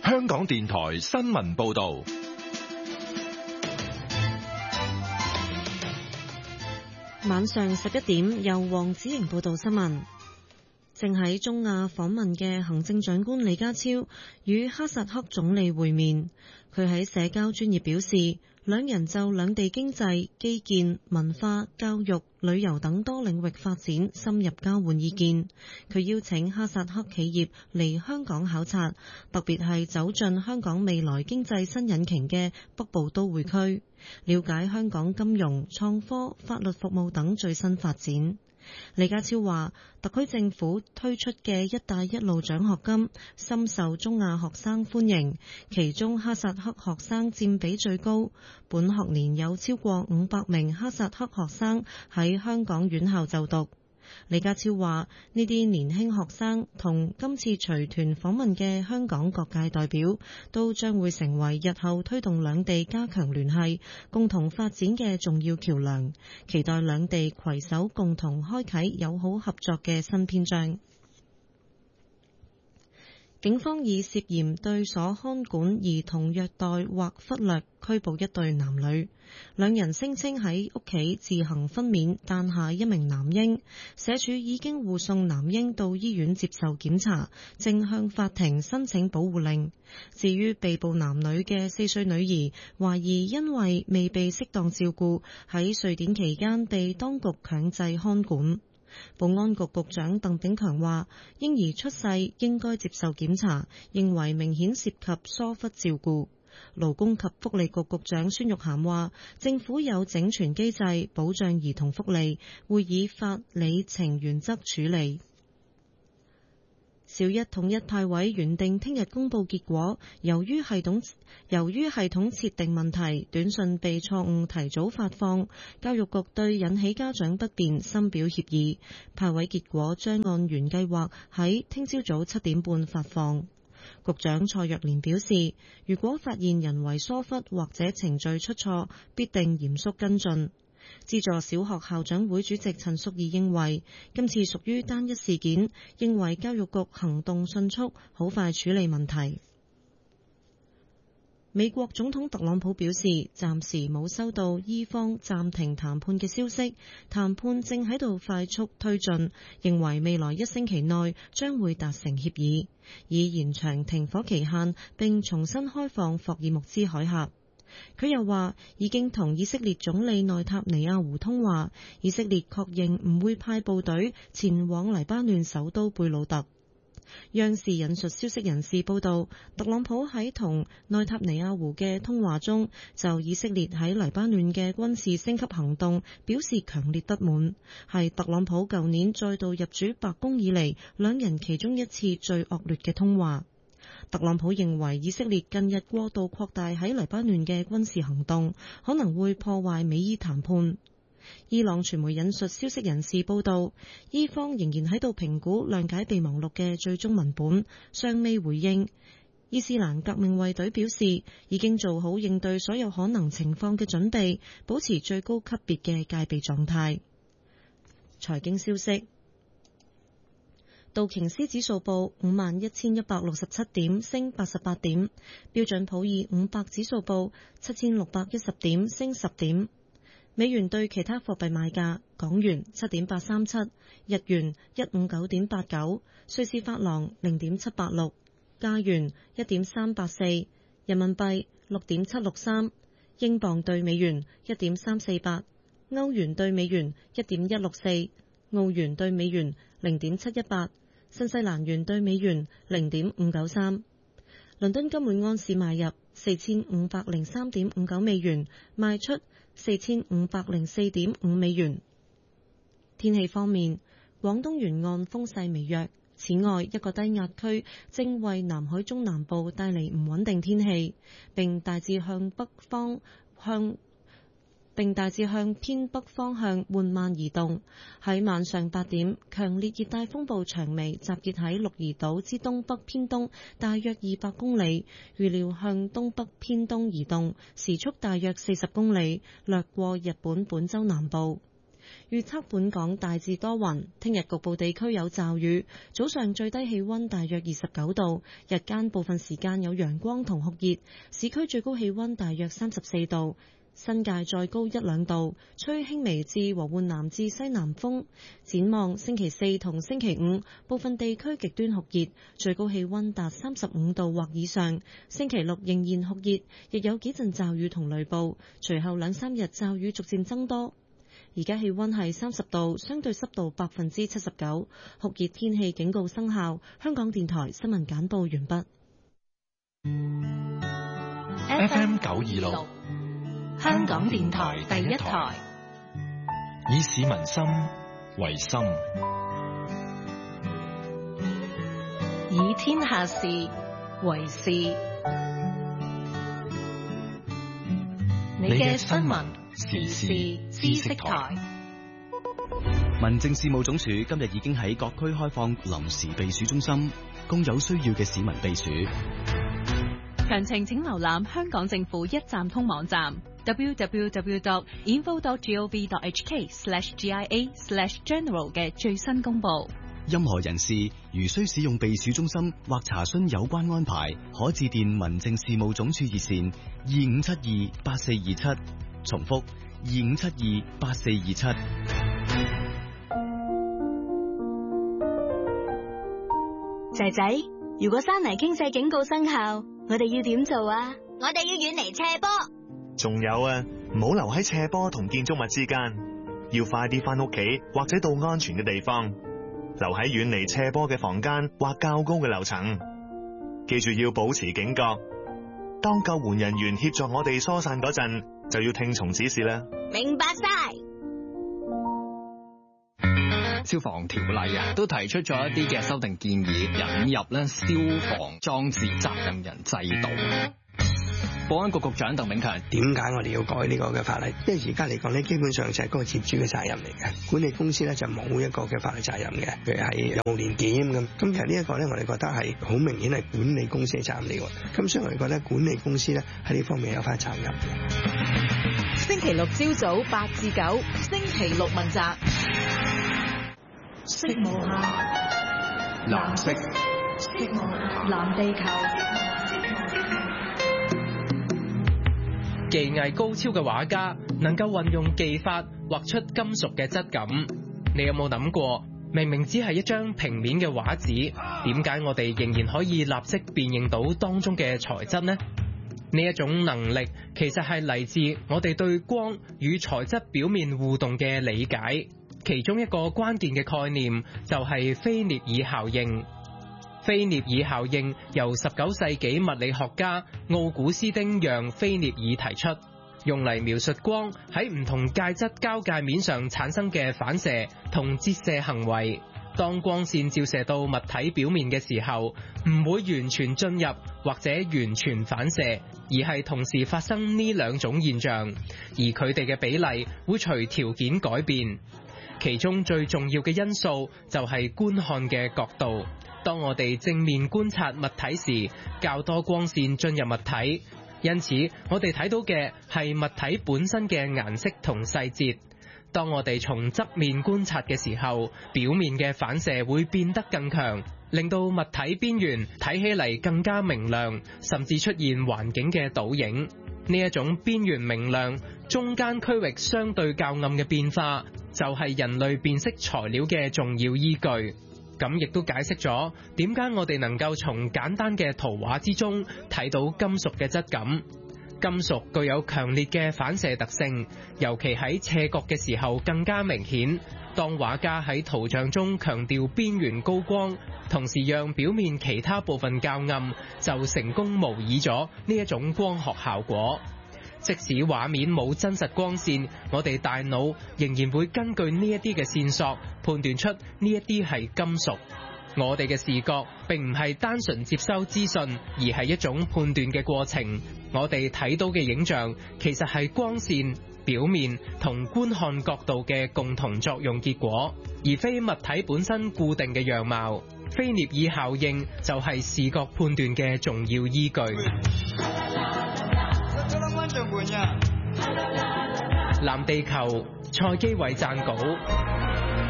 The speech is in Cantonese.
香港電台新聞報道。 晚上11點，由黃子瑩報道新聞。正喺中亞訪問嘅行政長官李家超與哈薩克總理會面。佢喺社交專頁表示，兩人就兩地經濟、基建、文化、教育、旅遊等多領域發展深入交換意見。佢邀請哈薩克企業嚟香港考察，特別係走進香港未來經濟新引擎嘅北部都會區，了解香港金融、創科、法律服務等最新發展。李家超話，特區政府推出嘅一帶一路獎學金深受中亞學生歡迎，其中哈薩克學生佔比最高。本學年有超過500名哈薩克學生喺香港院校就讀。李家超話，呢啲年輕學生同今次隨團訪問嘅香港各界代表，都將會成為日後推動兩地加強聯繫、共同發展嘅重要橋樑，期待兩地攜手共同開啟友好合作嘅新篇章。警方以涉嫌對所看管兒童虐待或忽略拘捕一對男女，兩人聲稱喺屋企自行分娩誕下一名男嬰，社署已經護送男嬰到醫院接受檢查，正向法庭申請保護令。至於被捕男女嘅4歲女兒，懷疑因為未被適當照顧，喺瑞典期間被當局強制看管。保安局局長鄧炳強話，嬰兒出世應該接受檢查，認為明顯涉及疏忽照顧。勞工及福利局局長孫玉菡話，政府有整全機制保障兒童福利，會以法理情原則處理。小一統一派位原定聽日公佈結果，由於系統設定問題，短信被錯誤提早發放，教育局對引起家長不便深表歉意。派位結果將按原計劃喺聽朝早7點半發放。局長蔡若蓮表示，如果發現人為疏忽或者程序出錯，必定嚴肅跟進。資助小學校長會主席陳淑儀認為，今次屬於單一事件，認為教育局行動迅速，好快處理問題。美國總統特朗普表示，暫時冇收到伊方暫停談判嘅消息，談判正喺度快速推進，認為未來1星期內將會達成協議，以延長停火期限並重新開放霍爾木茲海峽。佢又話已經同以色列總理內塔尼亞胡通話，以色列確認唔會派部隊前往黎巴嫩首都貝魯特。央視引述消息人士報道，特朗普喺同內塔尼亞胡嘅通話中，就以色列喺黎巴嫩嘅軍事升級行動表示強烈不滿，係特朗普舊年再度入主白宮以嚟兩人其中一次最惡劣嘅通話。特朗普認為以色列近日過度擴大喺黎巴嫩嘅軍事行動，可能會破壞美伊談判。伊朗傳媒引述消息人士報道，伊方仍然喺度評估諒解備忘錄嘅最終文本，尚未回應。伊斯蘭革命衛隊表示，已經做好應對所有可能情況嘅準備，保持最高級別嘅戒備狀態。財經消息。道瓊斯指數報51,167點，升88點；標準普爾500指數報7,610點，升10點。美元對其他貨幣賣價：港元7.837，日元159.89，瑞士法郎0.786，加元1.384，人民幣6.763，英鎊對美元1.348，歐元對美元1.164，澳元對美元0.718。新西蘭元對美元0.593，倫敦金每安士買入4503.59美元，賣出4504.5美元。天氣方面，廣東沿岸風勢微弱，此外一個低壓區正為南海中南部帶嚟唔穩定天氣，並大致向偏北方向緩慢移動。喺晚上8點，強烈熱帶風暴長眉集結喺鹿兒島之東北偏東大約200公里，預料向東北偏東移動，時速大約40公里，掠過日本本州南部。 預測本港大致多雲，聽日局部地區有驟雨，早上最低氣溫大約29度，日間部分時間有陽光同酷熱，市區最高氣溫大約34度。新界再高1-2度，吹輕微至和緩南至西南風。展望星期4同星期5，部分地區極端酷熱，最高氣溫達35度或以上。星期6仍然酷熱，亦有幾陣驟雨同雷暴。隨後2-3日驟雨逐漸增多。而家氣溫係30度，相對濕度79%，酷熱天氣警告生效。香港電台新聞簡報完畢。 FM 926。 香港電台第一台， 以市民心為心， 以天下事為事。你嘅新聞時事知識台。 民政事務總署今日已經喺各區開放臨時避暑中心，供有需要嘅市民避暑。 詳情請瀏覽香港政府一站通網站 www.info.gov.hk/GIA/general 嘅最新公佈。 任何人士如需使用避暑中心或查詢有關安排，可致電民政事務總署熱線25728427，重複25728427。 仔仔，如果山泥傾瀉警告生效，我哋要點做啊？ 我哋要遠離斜坡。 仲有啊，唔好留喺斜坡同建築物之間，要快啲翻屋企或者到安全嘅地方，留喺遠離斜坡嘅房間或較高嘅樓層。記住要保持警覺，當救援人員協助我哋疏散嗰陣，就要聽從指示啦。 明白晒。 消防條例都提出咗一啲嘅修訂建議，引入消防裝置責任人制度。保安局局長鄧炳強， 點解我哋要改呢個嘅法例？因為而家嚟講呢，基本上就係嗰個業主嘅責任嚟嘅，管理公司咧就冇一個嘅法律責任嘅，譬如係有冇年檢咁。咁其實呢一個咧，我哋覺得係好明顯係管理公司嘅責任嚟喎。咁所以我哋覺得管理公司咧喺呢方面有翻責任嘅。 星期六朝早8至9，星期六問責。 色無限，藍色，色無限，藍地球。 技藝高超嘅畫家能夠運用技法畫出金屬嘅質感。你有冇諗過，明明只係一張平面嘅畫紙，點解我哋仍然可以立即辨認到當中嘅材質呢？呢一種能力其實係嚟自我哋對光與材質表面互動嘅理解。其中一個關鍵嘅概念就係菲涅爾效應。菲涅爾效應由19世紀物理學家奧古斯丁讓菲涅爾提出，用嚟描述光喺唔同介質交界面上產生嘅反射同折射行為。當光線照射到物體表面嘅時候，唔會完全進入或者完全反射，而係同時發生呢兩種現象，而佢哋嘅比例會隨條件改變。其中最重要嘅因素就係觀看嘅角度。當我哋正面觀察物體時，較多光線進入物體，因此我哋睇到嘅係物體本身嘅顏色同細節。當我哋從側面觀察嘅時候，表面嘅反射會變得更強，令到物體邊緣睇起嚟更加明亮，甚至出現環境嘅倒影。呢一種邊緣明亮、中間區域相對較暗嘅變化，就係人類辨識材料嘅重要依據。咁亦都解釋咗點解我哋能夠從簡單嘅圖畫之中睇到金屬嘅質感。金屬具有強烈嘅反射特性，尤其喺斜角嘅時候更加明顯。當畫家喺圖像中強調邊緣高光，同時讓表面其他部分較暗，就成功模擬咗呢一種光學效果。即使畫面冇真實光線，我哋大腦仍然會根據呢一啲嘅線索判斷出呢一啲係金屬。我哋嘅視覺並唔係單純接收資訊，而係一種判斷嘅過程。我哋睇到嘅影像其實係光線、表面同觀看角度嘅共同作用結果，而非物體本身固定嘅樣貌。菲涅爾效應就係視覺判斷嘅重要依據。藍地球蔡基偉撰稿。